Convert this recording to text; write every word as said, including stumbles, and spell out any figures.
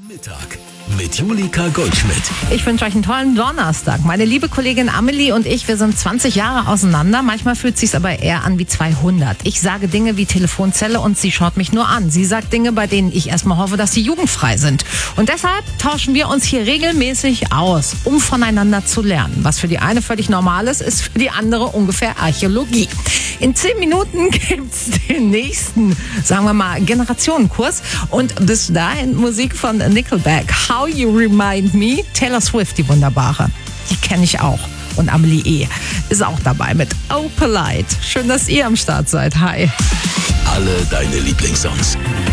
Mittag mit Julika Goldschmidt. Ich wünsche euch einen tollen Donnerstag. Meine liebe Kollegin Amelie und ich, wir sind zwanzig Jahre auseinander. Manchmal fühlt es sich aber eher an wie zweihundert. Ich sage Dinge wie Telefonzelle und sie schaut mich nur an. Sie sagt Dinge, bei denen ich erstmal hoffe, dass sie jugendfrei sind. Und deshalb tauschen wir uns hier regelmäßig aus, um voneinander zu lernen. Was für die eine völlig normal ist, ist für die andere ungefähr Archäologie. In zehn Minuten gibt's den nächsten, sagen wir mal, Generationenkurs. Und bis dahin Musik von Nickelback. How You Remind Me. Taylor Swift, die wunderbare. Die kenne ich auch. Und Amelie E. ist auch dabei mit Oh Polite. Schön, dass ihr am Start seid. Hi. Alle deine Lieblingssongs.